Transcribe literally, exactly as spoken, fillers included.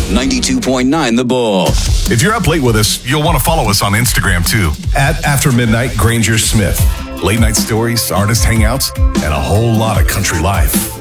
ninety-two point nine The Bull. If you're up late with us, you'll want to follow us on Instagram too. At After Midnight Granger Smith. Late night stories, artist hangouts, and a whole lot of country life.